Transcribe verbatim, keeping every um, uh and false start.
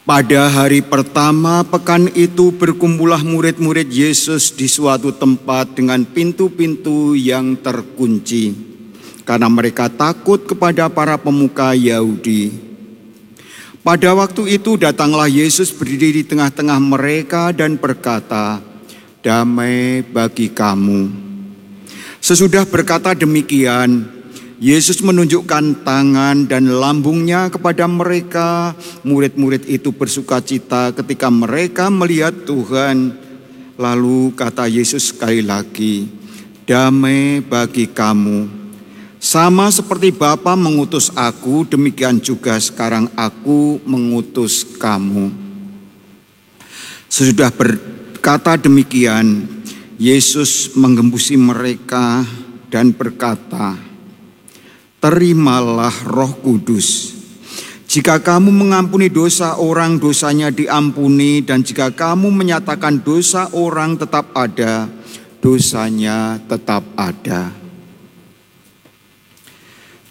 Pada hari pertama pekan itu berkumpullah murid-murid Yesus di suatu tempat dengan pintu-pintu yang terkunci, karena mereka takut kepada para pemuka Yahudi. Pada waktu itu datanglah Yesus berdiri di tengah-tengah mereka dan berkata, "Damai bagi kamu." Sesudah berkata demikian, Yesus menunjukkan tangan dan lambungnya kepada mereka. Murid-murid itu bersukacita ketika mereka melihat Tuhan. Lalu kata Yesus sekali lagi, "Damai bagi kamu. Sama seperti Bapa mengutus aku, demikian juga sekarang aku mengutus kamu." Sesudah berkata demikian, Yesus menggembusi mereka dan berkata, "Terimalah Roh Kudus. Jika kamu mengampuni dosa orang, dosanya diampuni, dan jika kamu menyatakan dosa orang tetap ada, dosanya tetap ada."